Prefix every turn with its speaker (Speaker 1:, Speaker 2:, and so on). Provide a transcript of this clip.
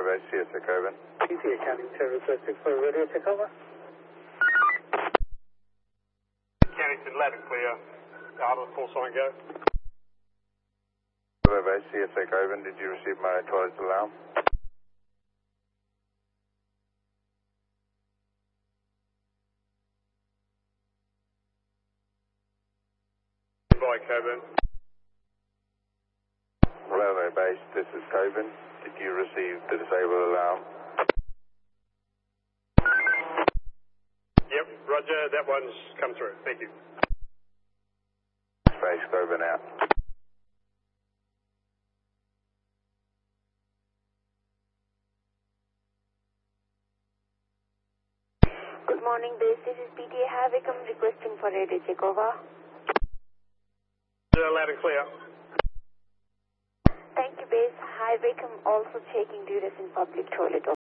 Speaker 1: base, CSA Coven.
Speaker 2: PT Accounting Service 64 radio takeover.
Speaker 3: Cannington, loud and clear. Out of full sign go.
Speaker 1: Bravo base, CSA Coven. Did you receive my toilet alarm?
Speaker 3: By Coven.
Speaker 1: Bravo base, this is Coven. Did you receive the disabled alarm?
Speaker 3: Yep, roger, that one's come through. Thank you.
Speaker 1: Base Coven out.
Speaker 4: Good morning, base. This is PTA Havicum requesting for radio takeover.
Speaker 3: Loud and clear.
Speaker 4: Thank you, base. Havicum also checking duties in public toilet.